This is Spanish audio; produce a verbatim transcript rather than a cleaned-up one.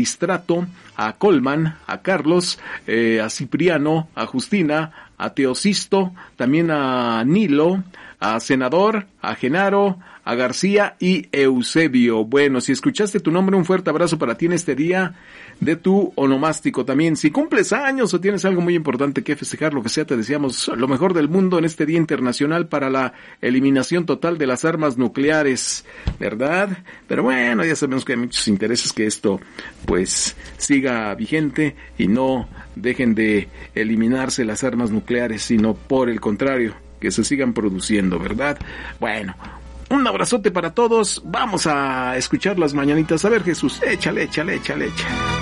Distrato, a Colman, a Carlos, eh, a Cipriano, a Justina, a Teosisto, también a Nilo, a Senador, a Genaro, a García y Eusebio. Bueno, si escuchaste tu nombre, un fuerte abrazo para ti en este día de tu onomástico también. Si cumples años o tienes algo muy importante que festejar, lo que sea, te deseamos lo mejor del mundo en este Día Internacional para la eliminación total de las armas nucleares, ¿verdad? Pero bueno, ya sabemos que hay muchos intereses que esto pues siga vigente y no dejen de eliminarse las armas nucleares, sino por el contrario, que se sigan produciendo, ¿verdad? Bueno, un abrazote para todos. Vamos a escuchar las mañanitas. A ver, Jesús, échale, échale, échale, échale.